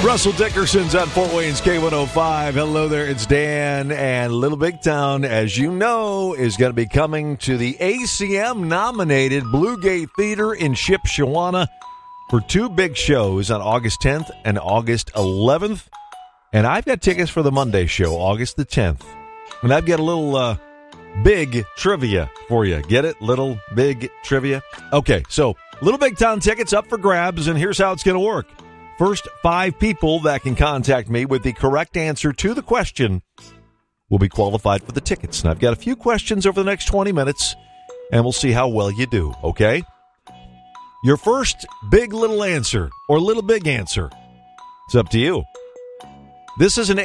Russell Dickerson's on Fort Wayne's K105. Hello there, it's Dan. And Little Big Town, as you know, is going to be coming to the ACM-nominated Bluegate Theater in Shipshewana for two big shows on August 10th and August 11th. And I've got tickets for the Monday show, August the 10th. And I've got a little big trivia for you. Get it? Little big trivia? Okay, so Little Big Town tickets up for grabs, and here's how it's going to work. First 5 people that can contact me with the correct answer to the question will be qualified for the tickets. And I've got a few questions over the next 20 minutes, and we'll see how well you do, okay? Your first big little answer or little big answer, it's up to you. This is an